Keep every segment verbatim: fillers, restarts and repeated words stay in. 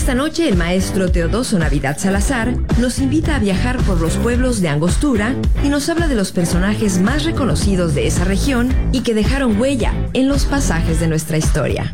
Esta noche el maestro Teodoso Navidad Salazar nos invita a viajar por los pueblos de Angostura y nos habla de los personajes más reconocidos de esa región y que dejaron huella en los pasajes de nuestra historia.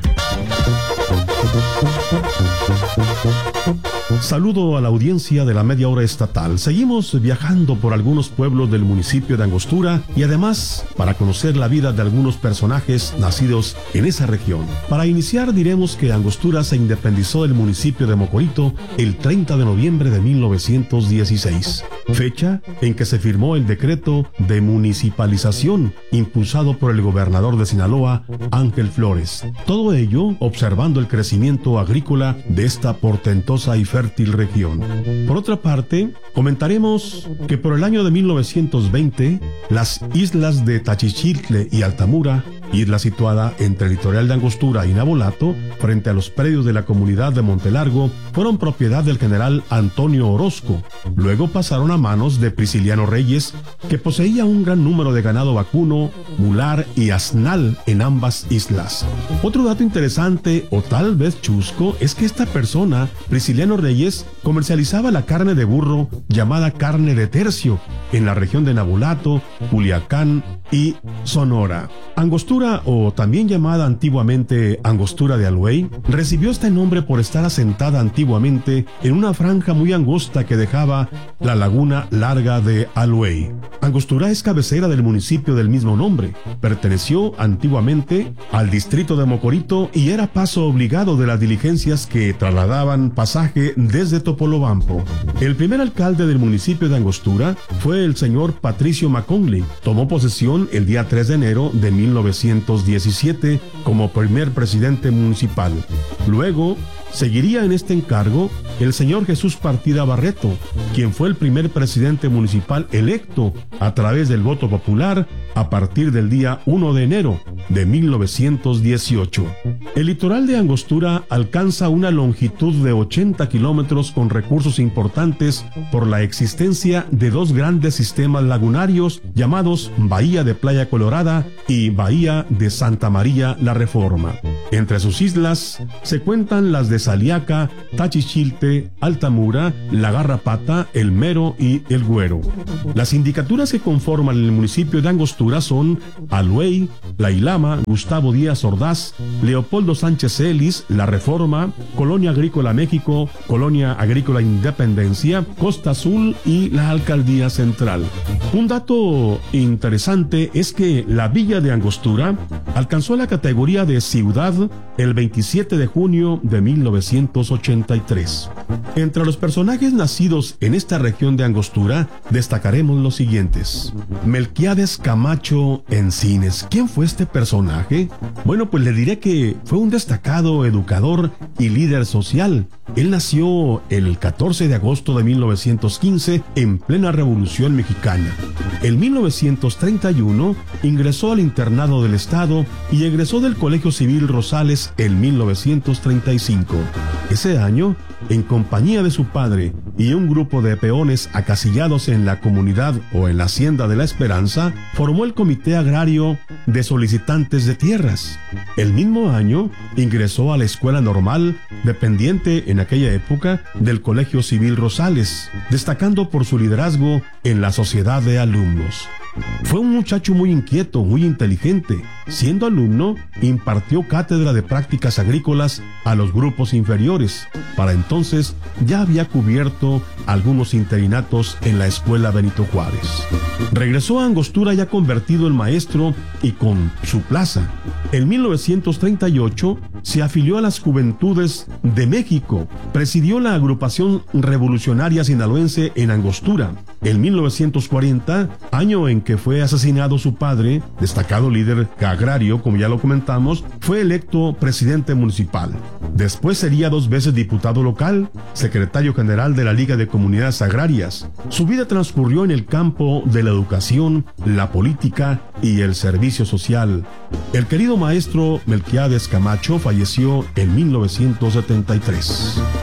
Saludo a la audiencia de la Media Hora Estatal. Seguimos viajando por algunos pueblos del municipio de Angostura y además para conocer la vida de algunos personajes nacidos en esa región. Para iniciar diremos que Angostura se independizó del municipio de Mocorito el treinta de noviembre de mil novecientos dieciséis, fecha en que se firmó el decreto de municipalización impulsado por el gobernador de Sinaloa, Ángel Flores. Todo ello observando el crecimiento agrícola de esta portentosa y fértil región. Por otra parte, comentaremos que por el año de mil novecientos veinte, las islas de Tachichiltle y Altamura, isla situada entre el litoral de Angostura y Nabolato, frente a los predios de la comunidad de Montelargo, fueron propiedad del general Antonio Orozco. Luego pasaron a manos de Prisciliano Reyes, que poseía un gran número de ganado vacuno, mular y asnal en ambas islas. Otro dato interesante, o tal vez chusco, es que esta persona, Prisciliano Reyes, comercializaba la carne de burro llamada carne de tercio en la región de Nabolato, Culiacán y Sonora. Angostura, o también llamada antiguamente Angostura de Aluey, recibió este nombre por estar asentada antiguamente en una franja muy angosta que dejaba la laguna larga de Aluey. Angostura es cabecera del municipio del mismo nombre. Perteneció antiguamente al distrito de Mocorito y era paso obligado de las diligencias que trasladaban pasaje desde Topolobampo. El primer alcalde del municipio de Angostura fue el señor Patricio McConley. Tomó posesión el día tres de enero de mil novecientos diecisiete como primer presidente municipal. Luego seguiría en este encargo el señor Jesús Partida Barreto, quien fue el primer presidente municipal electo a través del voto popular a partir del día uno de enero de mil novecientos dieciocho. El litoral de Angostura alcanza una longitud de ochenta kilómetros con recursos importantes por la existencia de dos grandes sistemas lagunarios llamados Bahía de Playa Colorada y Bahía de Santa María la Reforma. Entre sus islas se cuentan las de Saliaca, Tachichilte, Altamura, La Garrapata, El Mero y El Güero. Las sindicaturas que conforman el municipio de Angostura son Aluey, La Ilama, Gustavo Díaz Ordaz, Leopoldo Sánchez Celis, La Reforma, Colonia Agrícola México, Colonia Agrícola Independencia, Costa Azul y la Alcaldía Central. Un dato interesante es que la villa de Angostura alcanzó la categoría de ciudad el veintisiete de junio de mil novecientos ochenta y tres. Entre los personajes nacidos en esta región de Angostura destacaremos los siguientes. Melquiades Camacho Encines. ¿Quién fue este personaje? Bueno, pues le diré que fue un destacado educador y líder social. Él nació el catorce de agosto de mil novecientos quince en plena Revolución Mexicana. En mil novecientos treinta y uno ingresó al internado del Estado y egresó del Colegio Civil Rosales en mil novecientos treinta y cinco. Ese año, en compañía de su padre y un grupo de peones acasillados en la comunidad o en la Hacienda de la Esperanza, formó el Comité Agrario de Solicitantes de Tierras. El mismo año ingresó a la Escuela Normal, dependiente en aquella época del Colegio Civil Rosales, destacando por su liderazgo en la sociedad de alumnos. Fue un muchacho muy inquieto, muy inteligente. Siendo alumno, impartió cátedra de prácticas agrícolas a los grupos inferiores. Para entonces, ya había cubierto algunos interinatos en la Escuela Benito Juárez. Regresó a Angostura ya convertido en maestro y con su plaza. En mil novecientos treinta y ocho se afilió a las Juventudes de México. Presidió la agrupación revolucionaria sinaloense en Angostura. En mil novecientos cuarenta, año en que fue asesinado su padre, destacado líder agrario, como ya lo comentamos, fue electo presidente municipal. Después sería dos veces diputado local, secretario general de la Liga de Comunidades Agrarias. Su vida transcurrió en el campo de la educación, la política y el servicio social. El querido maestro Melquiades Camacho falleció en mil novecientos setenta y tres.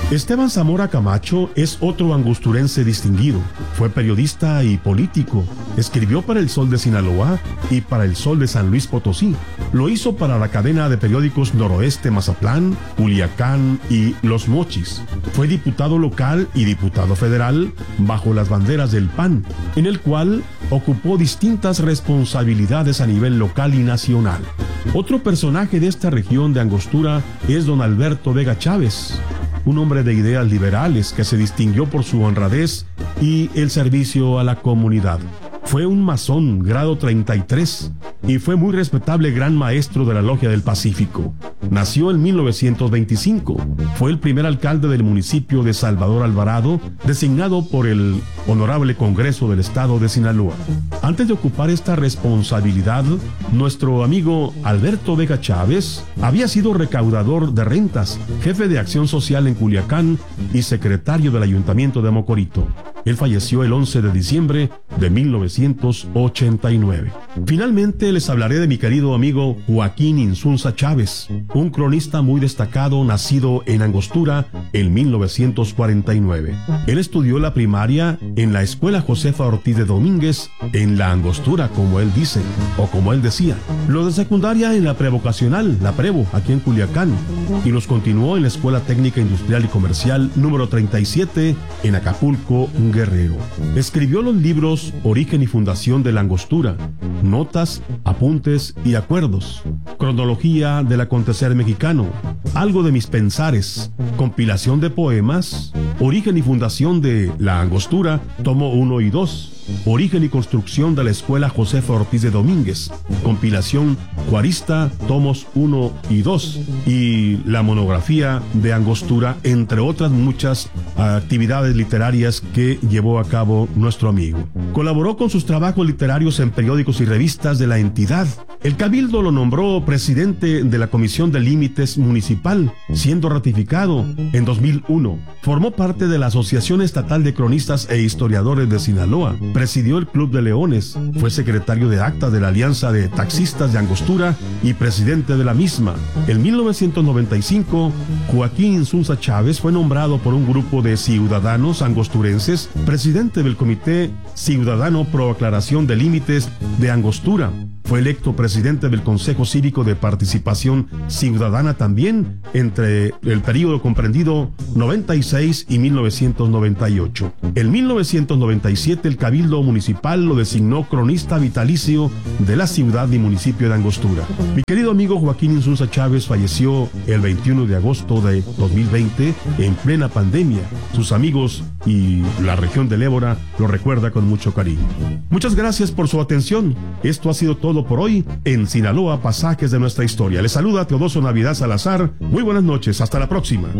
Esteban Zamora Camacho es otro angosturense distinguido. Fue periodista y político. Escribió para El Sol de Sinaloa y para El Sol de San Luis Potosí. Lo hizo para la cadena de periódicos Noroeste Mazatlán, Culiacán y Los Mochis. Fue diputado local y diputado federal bajo las banderas del P A N, en el cual ocupó distintas responsabilidades a nivel local y nacional. Otro personaje de esta región de Angostura es don Alberto Vega Chávez, un hombre de ideas liberales que se distinguió por su honradez y el servicio a la comunidad. Fue un masón grado treinta y tres y fue muy respetable gran maestro de la Logia del Pacífico. Nació en mil novecientos veinticinco. Fue el primer alcalde del municipio de Salvador Alvarado, designado por el Honorable Congreso del Estado de Sinaloa. Antes de ocupar esta responsabilidad, nuestro amigo Alberto Vega Chávez había sido recaudador de rentas, jefe de acción social en Culiacán y secretario del Ayuntamiento de Mocorito. Él falleció el once de diciembre de mil novecientos ochenta y nueve. Finalmente les hablaré de mi querido amigo Joaquín Insunza Chávez, un cronista muy destacado nacido en Angostura en mil novecientos cuarenta y nueve. Él estudió la primaria en la Escuela Josefa Ortiz de Domínguez, en la Angostura, como él dice, o como él decía. Los de secundaria en la prevocacional, la Prevo, aquí en Culiacán, y los continuó en la Escuela Técnica Industrial y Comercial número treinta y siete en Acapulco, Guerrero. Escribió los libros Origen y Fundación de la Angostura, Notas, Apuntes y Acuerdos, Cronología del Acontecer Mexicano, Algo de mis Pensares, Compilación de Poemas, Origen y Fundación de la Angostura, tomo uno y dos, Origen y Construcción de la Escuela Josefa Ortiz de Domínguez, Compilación Cuarista, tomos uno y dos, y la monografía de Angostura, entre otras muchas actividades literarias que llevó a cabo nuestro amigo. Colaboró con sus trabajos literarios en periódicos y revistas de la entidad. El Cabildo lo nombró presidente de la Comisión de Límites Municipal, siendo ratificado en dos mil uno. Formó parte de la Asociación Estatal de Cronistas e Historiadores de Sinaloa. Presidió el Club de Leones, fue secretario de acta de la Alianza de Taxistas de Angostura y presidente de la misma. En mil novecientos noventa y cinco, Joaquín Insunza Chávez fue nombrado por un grupo de ciudadanos angosturenses presidente del Comité Ciudadano Pro Aclaración de Límites de Angostura. Fue electo presidente del Consejo Cívico de Participación Ciudadana también entre el período comprendido noventa y seis y mil novecientos noventa y ocho. En mil novecientos noventa y siete el Cabildo Municipal lo designó cronista vitalicio de la ciudad y municipio de Angostura. Mi querido amigo Joaquín Insunza Chávez falleció el veintiuno de agosto de dos mil veinte en plena pandemia. Sus amigos y la región del Ébora lo recuerda con mucho cariño. Muchas gracias por su atención. Esto ha sido todo por hoy en Sinaloa, Pasajes de Nuestra Historia. Les saluda Teodoso Navidad Salazar. Muy buenas noches, hasta la próxima.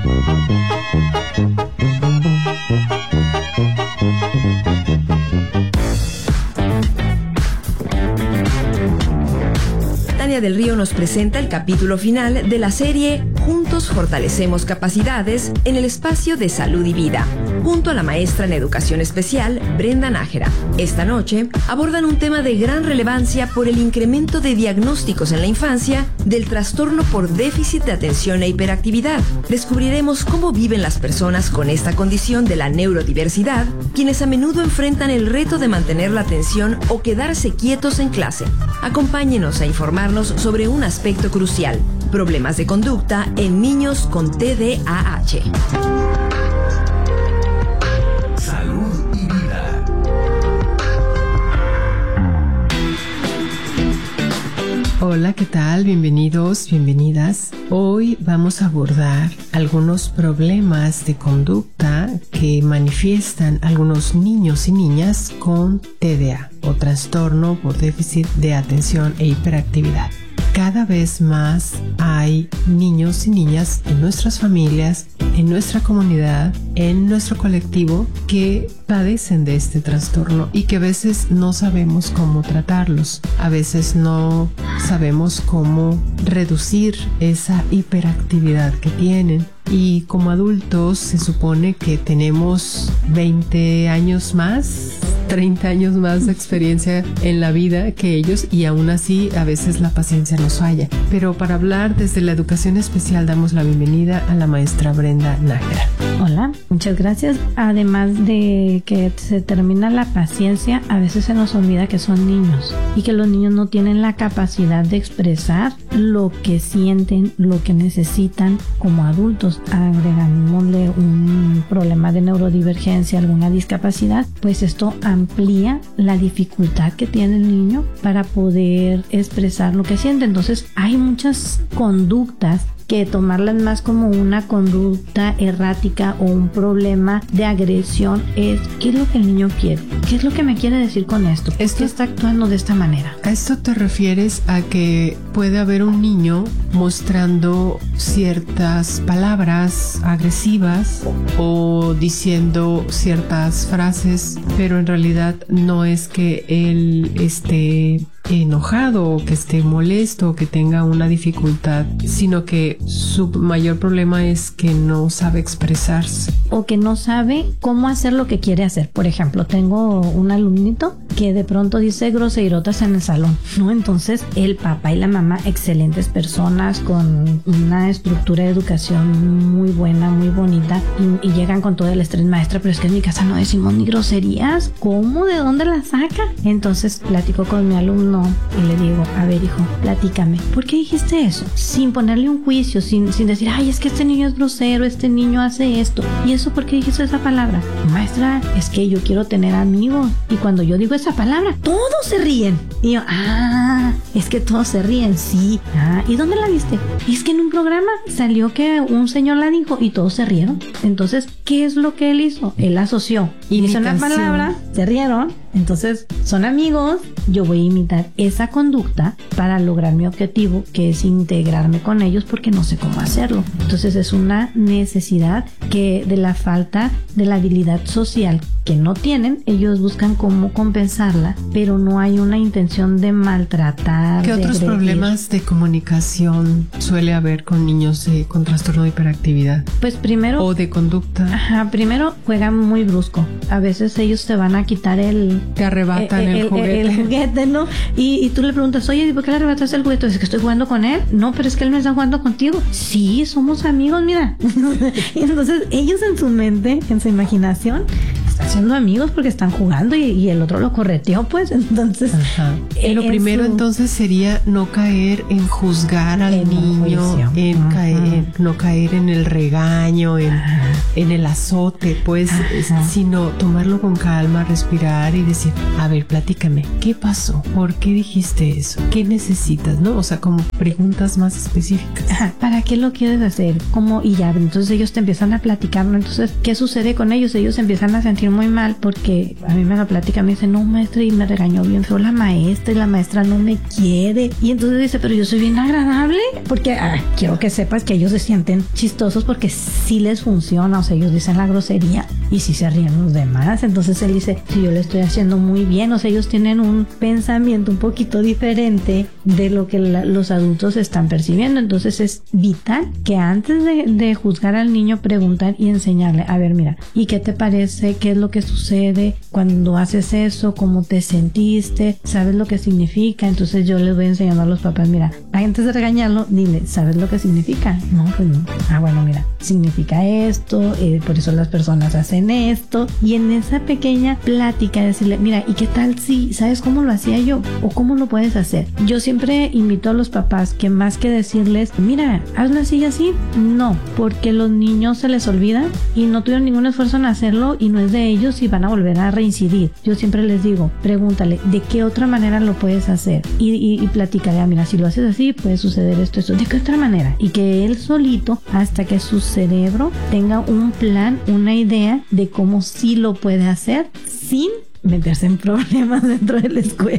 Tania del Río nos presenta el capítulo final de la serie Juntos Fortalecemos Capacidades en el espacio de Salud y Vida, junto a la maestra en Educación Especial, Brenda Nájera. Esta noche abordan un tema de gran relevancia por el incremento de diagnósticos en la infancia del trastorno por déficit de atención e hiperactividad. Descubriremos cómo viven las personas con esta condición de la neurodiversidad, quienes a menudo enfrentan el reto de mantener la atención o quedarse quietos en clase. Acompáñenos a informarnos sobre un aspecto crucial: problemas de conducta en niños con T D A H. Salud y vida. Hola, ¿qué tal? Bienvenidos, bienvenidas. Hoy vamos a abordar algunos problemas de conducta que manifiestan algunos niños y niñas con T D A o trastorno por déficit de atención e hiperactividad. Cada vez más hay niños y niñas en nuestras familias, en nuestra comunidad, en nuestro colectivo que padecen de este trastorno y que a veces no sabemos cómo tratarlos. A veces no sabemos cómo reducir esa hiperactividad que tienen. Y como adultos se supone que tenemos veinte años más, treinta años más de experiencia en la vida que ellos y aún así a veces la paciencia nos falla. Pero para hablar desde la educación especial damos la bienvenida a la maestra Brenda Nájera. Hola, muchas gracias. Además de que se termina la paciencia, a veces se nos olvida que son niños y que los niños no tienen la capacidad de expresar lo que sienten, lo que necesitan como adultos. Agregámosle un problema de neurodivergencia, alguna discapacidad, pues esto amplía la dificultad que tiene el niño para poder expresar lo que siente. Entonces hay muchas conductas que tomarlas más como una conducta errática o un problema de agresión es ¿qué es lo que el niño quiere? ¿Qué es lo que me quiere decir con esto? ¿Por qué está actuando de esta manera? ¿A esto te refieres a que puede haber un niño mostrando ciertas palabras agresivas o diciendo ciertas frases, pero en realidad no es que él esté enojado o que esté molesto o que tenga una dificultad, sino que su mayor problema es que no sabe expresarse o que no sabe cómo hacer lo que quiere hacer? Por ejemplo, tengo un alumnito que de pronto dice groserotas en el salón, ¿no? Entonces el papá y la mamá, excelentes personas con una estructura de educación muy buena, muy bonita, y, y llegan con todo el estrés: maestra, pero es que en mi casa no decimos ni groserías. ¿Cómo? ¿De dónde las saca? Entonces platico con mi alumno y le digo: a ver, hijo, platícame, ¿por qué dijiste eso? Sin ponerle un juicio, sin, sin decir, ay, es que este niño es grosero, este niño hace esto. ¿Y eso por qué dijiste esa palabra? Maestra, es que yo quiero tener amigos y cuando yo digo esa palabra, todos se ríen. Y yo, ah, es que todos se ríen, sí. Ah, ¿y dónde la viste? Es que en un programa salió que un señor la dijo y todos se rieron. Entonces, ¿qué es lo que él hizo? Él asoció. Hizo una palabra, se rieron. Entonces, son amigos, yo voy a imitar esa conducta para lograr mi objetivo, que es integrarme con ellos porque no sé cómo hacerlo. Entonces, es una necesidad que de la falta de la habilidad social que no tienen, ellos buscan cómo compensarla, pero no hay una intención de maltratar. ¿Qué de otros agredir. problemas de comunicación suele haber con niños eh, con trastorno de hiperactividad? Pues primero... O de conducta. Ajá, primero juegan muy brusco. A veces ellos te van a quitar el... Te arrebatan el, el, el juguete. El, el juguete, ¿no? Y, y tú le preguntas, oye, ¿por qué le arrebataste el juguete? Es que estoy jugando con él. No, pero es que él no está jugando contigo. Sí, somos amigos, mira. Y entonces ellos en su mente, en su imaginación, están siendo amigos porque están jugando y, y el otro lo correteó, pues. Entonces, ajá. Eh, lo primero su... entonces sería no caer en juzgar al en niño, en uh-huh. caer, en, no caer en el regaño, en, en el azote, pues, uh-huh. sino tomarlo con calma, respirar y decir, a ver, platícame, ¿qué pasó? ¿Por qué dijiste eso? ¿Qué necesitas? ¿No? O sea, como preguntas más específicas. Ajá. ¿Para qué lo quieres hacer? ¿Cómo? Y ya, entonces ellos te empiezan a platicar, ¿no? Entonces, ¿qué sucede con ellos? Ellos empiezan a sentir muy mal porque a mí me la platica, me dice, no, maestra, y me regañó bien feo la maestra y la maestra no me quiere. Y entonces dice, pero yo soy bien agradable porque ah, quiero que sepas que ellos se sienten chistosos porque sí les funciona. O sea, ellos dicen la grosería y sí se ríen los demás. Entonces él dice, si yo le estoy haciendo muy bien. O sea, ellos tienen un pensamiento un poquito diferente de lo que la, los adultos están percibiendo. Entonces es vital que antes de, de juzgar al niño, preguntar y enseñarle, a ver, mira, ¿y qué te parece? ¿Qué es lo que sucede cuando haces eso? ¿Cómo te sentiste? ¿Sabes lo que significa? Entonces yo les voy enseñando a los papás, mira, antes de regañarlo, dile, ¿sabes lo que significa? No, pues no. Ah, bueno, mira, significa esto, eh, por eso las personas hacen esto. Y en esa pequeña plática decirle, mira, ¿y qué tal si sabes cómo lo hacía yo? ¿O cómo lo puedes hacer? Yo siempre invito a los papás que más que decirles, mira, hazlo así y así, no, porque los niños se les olvida y no tuvieron ningún esfuerzo en hacerlo y no es de ellos y van a volver a reincidir. Yo siempre les digo, pregúntale, ¿de qué otra manera lo puedes hacer? Y, y, y platícale, ah, mira, si lo haces así, puede suceder esto, esto. ¿De qué otra manera? Y que él solito, hasta que su cerebro tenga un plan, una idea de cómo sí lo puede hacer sin meterse en problemas dentro de la escuela.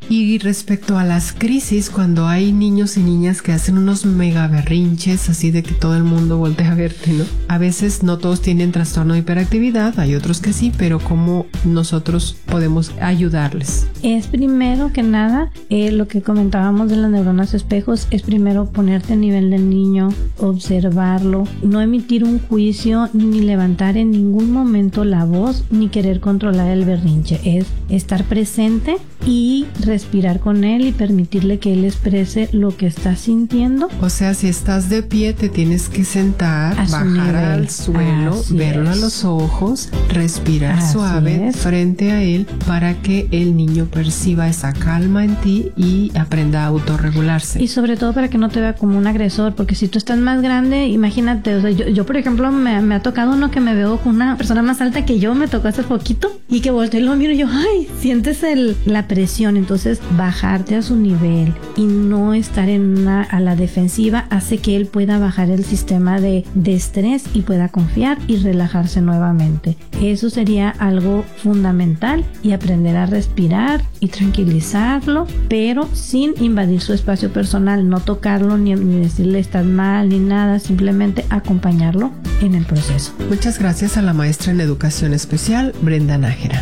Y respecto a las crisis, cuando hay niños y niñas que hacen unos mega berrinches, así de que todo el mundo voltea a verte, ¿no? A veces no todos tienen trastorno de hiperactividad, hay otros que sí, pero ¿cómo nosotros podemos ayudarles? Es primero que nada, eh, lo que comentábamos de las neuronas espejos, es primero ponerte a nivel del niño, observarlo, no emitir un juicio, ni levantar en ningún momento la voz, ni querer controlar el berrinche. Es estar presente y respirar con él y permitirle que él exprese lo que está sintiendo. O sea, si estás de pie, te tienes que sentar, bajar al suelo, Así verlo es. a los ojos, respirar Así suave es. frente a él para que el niño perciba esa calma en ti y aprenda a autorregularse. Y sobre todo para que no te vea como un agresor, porque si tú estás más grande, imagínate, o sea, yo, yo por ejemplo, me, me ha tocado uno que me veo con una persona más alta que yo, me tocó hace poquito, y que volteo y lo miro y yo, ay, sientes el, la presión. Entonces bajarte a su nivel y no estar en una a la defensiva hace que él pueda bajar el sistema de, de estrés y pueda confiar y relajarse nuevamente. Eso sería algo fundamental, y aprender a respirar y tranquilizarlo, pero sin invadir su espacio personal, no tocarlo ni, ni decirle estás mal ni nada, simplemente acompañarlo en el proceso. Muchas gracias a la maestra en educación especial, Brenda Nájera.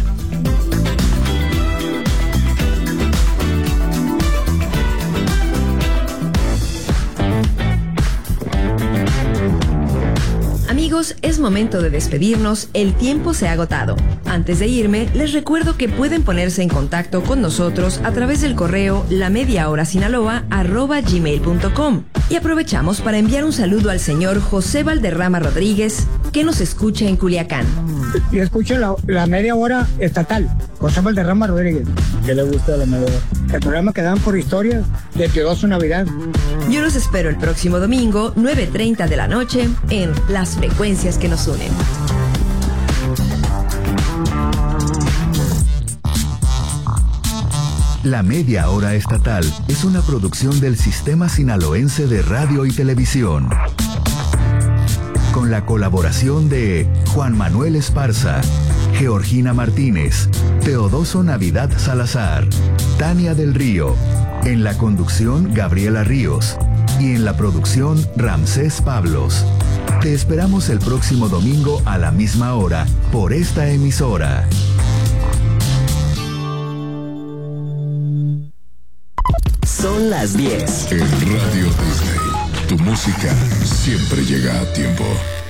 Amigos, es momento de despedirnos, el tiempo se ha agotado. Antes de irme, les recuerdo que pueden ponerse en contacto con nosotros a través del correo lamediahorasinaloa arroba gmail punto com. Y aprovechamos para enviar un saludo al señor José Valderrama Rodríguez, que nos escucha en Culiacán. Yo escucho la, la media hora estatal, José Valderrama Rodríguez. ¿Qué le gusta la media hora? El programa que dan por historia de Teodoso Navidad. Yo los espero el próximo domingo, nueve treinta de la noche, en Las Frecuencias que nos unen. La Media Hora Estatal es una producción del Sistema Sinaloense de Radio y Televisión, con la colaboración de Juan Manuel Esparza, Georgina Martínez, Teodoso Navidad Salazar, Tania del Río, en la conducción Gabriela Ríos y en la producción Ramsés Pablos. Te esperamos el próximo domingo a la misma hora por esta emisora. Son las diez. En Radio Disney, tu música siempre llega a tiempo.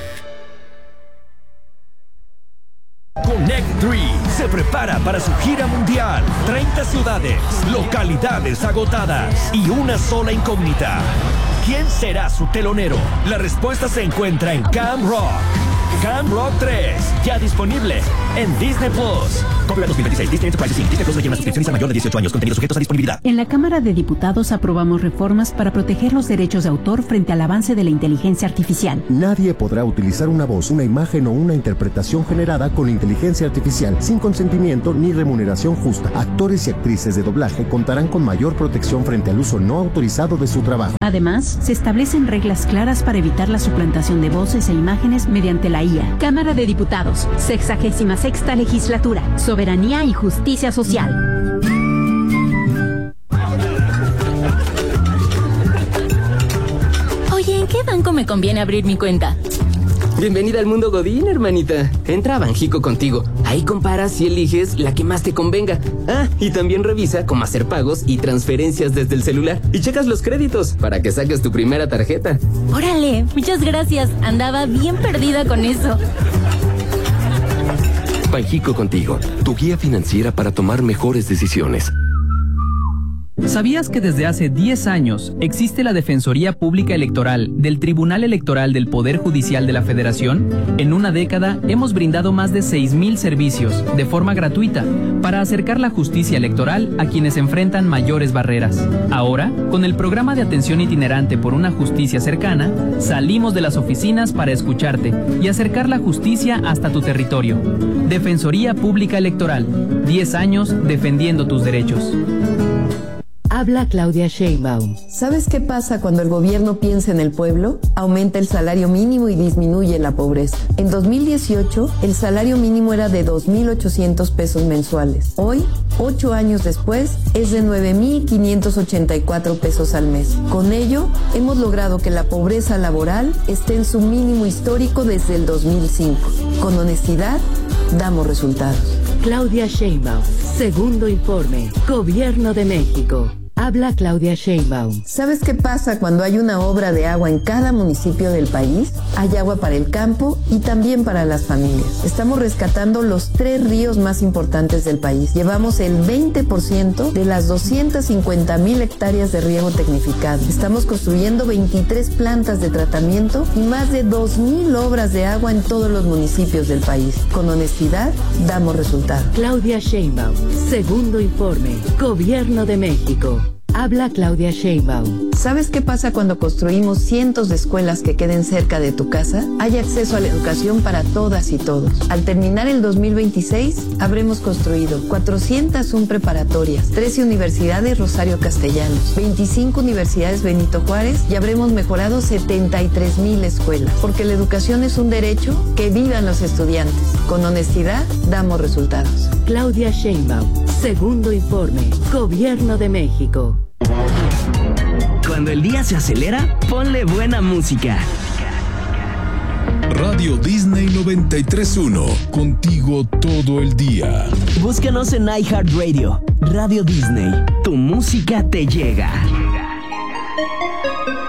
Connect tres se prepara para su gira mundial. treinta ciudades, localidades agotadas y una sola incógnita. ¿Quién será su telonero? La respuesta se encuentra en Camp Rock. Camp Rock tres, ya disponible en Disney Plus. Copyright dos mil veintiséis, Disney Enterprises incorporated. Disney Plus rellena suscripciones a mayor de dieciocho años. Contenidos sujetos a disponibilidad. En la Cámara de Diputados aprobamos reformas para proteger los derechos de autor frente al avance de la inteligencia artificial. Nadie podrá utilizar una voz, una imagen o una interpretación generada con inteligencia artificial sin consentimiento ni remuneración justa. Actores y actrices de doblaje contarán con mayor protección frente al uso no autorizado de su trabajo. Además, se establecen reglas claras para evitar la suplantación de voces e imágenes mediante la I A. Cámara de Diputados, sexagésima sexta legislatura, soberanía y justicia social. Oye, ¿en qué banco me conviene abrir mi cuenta? Bienvenida al mundo Godín, hermanita. Entra a Banjico contigo. Ahí comparas y eliges la que más te convenga. Ah, y también revisa cómo hacer pagos y transferencias desde el celular. Y checas los créditos para que saques tu primera tarjeta. Órale, muchas gracias. Andaba bien perdida con eso. Banjico contigo, tu guía financiera para tomar mejores decisiones. ¿Sabías que desde hace diez años existe la Defensoría Pública Electoral del Tribunal Electoral del Poder Judicial de la Federación? En una década hemos brindado más de seis mil servicios de forma gratuita para acercar la justicia electoral a quienes enfrentan mayores barreras. Ahora, con el programa de atención itinerante por una justicia cercana, salimos de las oficinas para escucharte y acercar la justicia hasta tu territorio. Defensoría Pública Electoral, diez años defendiendo tus derechos. Habla Claudia Sheinbaum. ¿Sabes qué pasa cuando el gobierno piensa en el pueblo? Aumenta el salario mínimo y disminuye la pobreza. En dos mil dieciocho, el salario mínimo era de dos mil ochocientos pesos mensuales. Hoy, ocho años después, es de nueve mil quinientos ochenta y cuatro pesos al mes. Con ello, hemos logrado que la pobreza laboral esté en su mínimo histórico desde el dos mil cinco. Con honestidad, damos resultados. Claudia Sheinbaum. Segundo informe. Gobierno de México. Habla Claudia Sheinbaum. ¿Sabes qué pasa cuando hay una obra de agua en cada municipio del país? Hay agua para el campo y también para las familias. Estamos rescatando los tres ríos más importantes del país. Llevamos el veinte por ciento de las doscientas cincuenta mil hectáreas de riego tecnificado. Estamos construyendo veintitrés plantas de tratamiento y más de dos mil obras de agua en todos los municipios del país. Con honestidad, damos resultados. Claudia Sheinbaum. Segundo informe. Gobierno de México. Habla Claudia Sheinbaum. ¿Sabes qué pasa cuando construimos cientos de escuelas que queden cerca de tu casa? Hay acceso a la educación para todas y todos. Al terminar el dos mil veintiséis, habremos construido cuatrocientas una preparatorias, trece universidades Rosario Castellanos, veinticinco universidades Benito Juárez y habremos mejorado setenta y tres mil escuelas. Porque la educación es un derecho, que vivan los estudiantes. Con honestidad, damos resultados. Claudia Sheinbaum. Segundo informe. Gobierno de México. Cuando el día se acelera, ponle buena música. Radio Disney noventa y tres punto uno, contigo todo el día. Búscanos en iHeartRadio. Radio Disney, tu música te llega.